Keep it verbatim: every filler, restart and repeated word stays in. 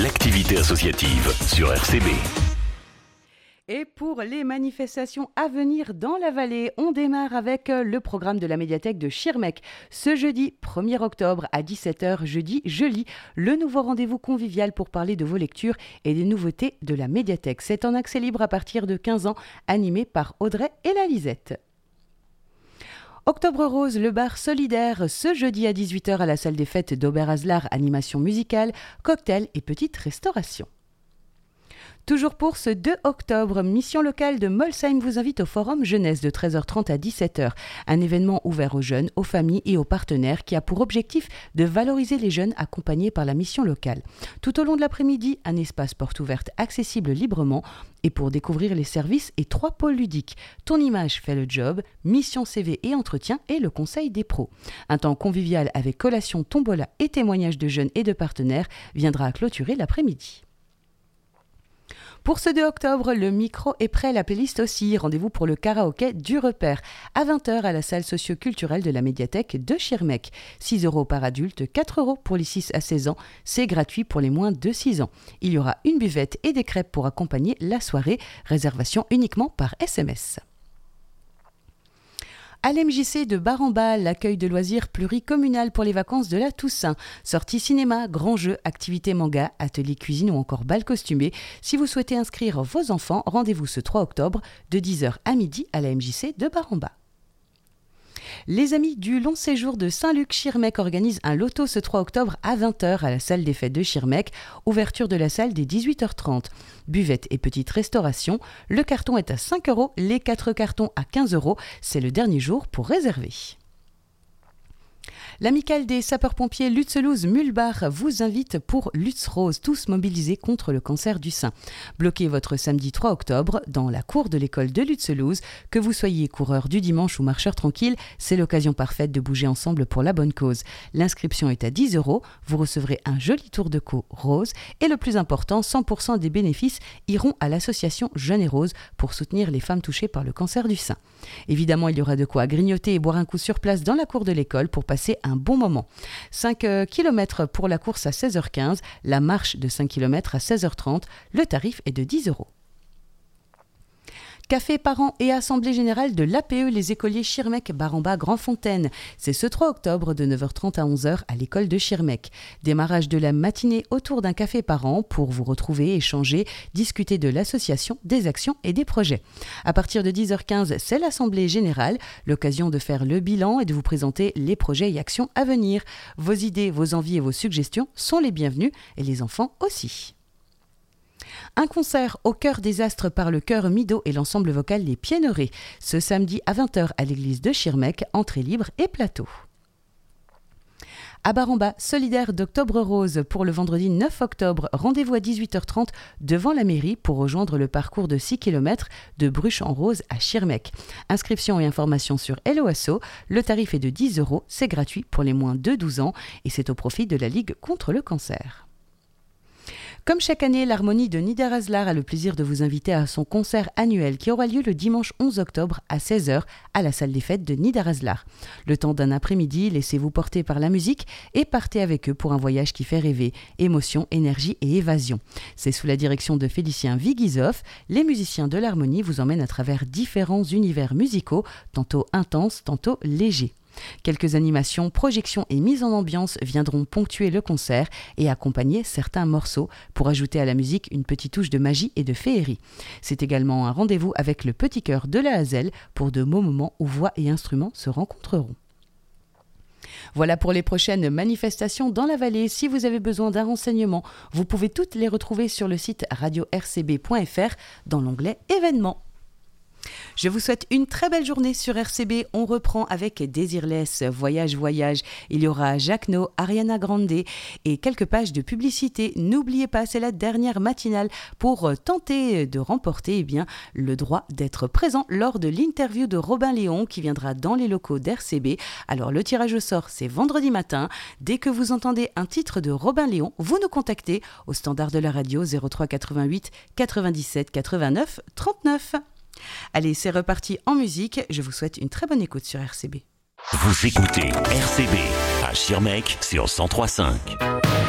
l'activité associative sur R C B. Et pour les manifestations à venir dans la vallée, on démarre avec le programme de la médiathèque de Schirmeck. Ce jeudi premier octobre à dix-sept heures, jeudi, je lis, le nouveau rendez-vous convivial pour parler de vos lectures et des nouveautés de la médiathèque. C'est en accès libre à partir de quinze ans, animé par Audrey et la Lisette. Octobre Rose, le bar solidaire, ce jeudi à dix-huit heures à la salle des fêtes d'Oberhaslar, animation musicale, cocktail et petite restauration. Toujours pour ce deux octobre, Mission locale de Molsheim vous invite au Forum Jeunesse de treize heures trente à dix-sept heures, un événement ouvert aux jeunes, aux familles et aux partenaires qui a pour objectif de valoriser les jeunes accompagnés par la mission locale. Tout au long de l'après-midi, un espace porte ouverte accessible librement et pour découvrir les services et trois pôles ludiques. Ton image fait le job, mission C V et entretien et le conseil des pros. Un temps convivial avec collation, tombola et témoignages de jeunes et de partenaires viendra clôturer l'après-midi. Pour ce deux octobre, le micro est prêt, la playlist aussi. Rendez-vous pour le karaoké du repère à vingt heures à la salle socio-culturelle de la médiathèque de Schirmeck. six euros par adulte, quatre euros pour les six à seize ans. C'est gratuit pour les moins de six ans. Il y aura une buvette et des crêpes pour accompagner la soirée. Réservation uniquement par S M S. À l'M J C de Bar-en-Bas, l'accueil de loisirs pluricommunal pour les vacances de la Toussaint. Sortie cinéma, grands jeux, activités manga, ateliers cuisine ou encore bal costumé. Si vous souhaitez inscrire vos enfants, rendez-vous ce trois octobre de dix heures à midi à la M J C de Bar-en-Bas. Les amis du long séjour de Saint-Luc-Schirmeck organisent un loto ce trois octobre à vingt heures à la salle des fêtes de Schirmeck. Ouverture de la salle dès dix-huit heures trente. Buvette et petite restauration. Le carton est à cinq euros, les quatre cartons à quinze euros. C'est le dernier jour pour réserver. L'amicale des sapeurs-pompiers Lutzelouse-Mulbach vous invite pour Lutz Rose, tous mobilisés contre le cancer du sein. Bloquez votre samedi trois octobre dans la cour de l'école de Lutzelouse. Que vous soyez coureur du dimanche ou marcheur tranquille, c'est l'occasion parfaite de bouger ensemble pour la bonne cause. L'inscription est à dix euros, vous recevrez un joli tour de cou rose et le plus important, cent pour cent des bénéfices iront à l'association Jeunes et Roses pour soutenir les femmes touchées par le cancer du sein. Évidemment, il y aura de quoi grignoter et boire un coup sur place dans la cour de l'école pour passer un bon moment. cinq kilomètres pour la course à seize heures quinze, la marche de cinq kilomètres à seize heures trente, le tarif est de dix euros. Café parents et assemblée générale de l'A P E Les Écoliers Schirmeck Bar-en-Bas Grandfontaine. C'est ce trois octobre de neuf heures trente à onze heures à l'école de Schirmeck. Démarrage de la matinée autour d'un café par an pour vous retrouver, échanger, discuter de l'association, des actions et des projets. À partir de dix heures quinze, c'est l'assemblée générale, l'occasion de faire le bilan et de vous présenter les projets et actions à venir. Vos idées, vos envies et vos suggestions sont les bienvenues et les enfants aussi. Un concert au cœur des astres par le chœur Mido et l'ensemble vocal Les Piénerets, ce samedi à vingt heures à l'église de Schirmeck, entrée libre et plateau. À Bar-en-Bas, solidaire d'Octobre Rose pour le vendredi neuf octobre, rendez-vous à dix-huit heures trente devant la mairie pour rejoindre le parcours de six kilomètres de Bruche-en-Rose à Schirmeck. Inscription et information sur Hello Asso, le tarif est de dix euros, c'est gratuit pour les moins de douze ans et c'est au profit de la Ligue contre le cancer. Comme chaque année, l'Harmonie de Niederhaslar a le plaisir de vous inviter à son concert annuel qui aura lieu le dimanche onze octobre à seize heures à la salle des fêtes de Niederhaslar. Le temps d'un après-midi, laissez-vous porter par la musique et partez avec eux pour un voyage qui fait rêver, émotion, énergie et évasion. C'est sous la direction de Félicien Vigizov. Les musiciens de l'Harmonie vous emmènent à travers différents univers musicaux, tantôt intenses, tantôt légers. Quelques animations, projections et mises en ambiance viendront ponctuer le concert et accompagner certains morceaux pour ajouter à la musique une petite touche de magie et de féerie. C'est également un rendez-vous avec le petit chœur de la Hazel pour de beaux moments où voix et instruments se rencontreront. Voilà pour les prochaines manifestations dans la vallée. Si vous avez besoin d'un renseignement, vous pouvez toutes les retrouver sur le site radio r c b point f r dans l'onglet événements. Je vous souhaite une très belle journée sur R C B. On reprend avec Désirless, Voyage, Voyage. Il y aura Jacques No, Ariana Grande et quelques pages de publicité. N'oubliez pas, c'est la dernière matinale pour tenter de remporter eh bien, le droit d'être présent lors de l'interview de Robin Léon qui viendra dans les locaux d'R C B. Alors le tirage au sort, c'est vendredi matin. Dès que vous entendez un titre de Robin Léon, vous nous contactez au standard de la radio zéro trois quatre-vingt-huit quatre-vingt-dix-sept quatre-vingt-neuf trente-neuf. Allez, c'est reparti en musique. Je vous souhaite une très bonne écoute sur R C B. Vous écoutez R C B à Schirmeck sur cent trois virgule cinq.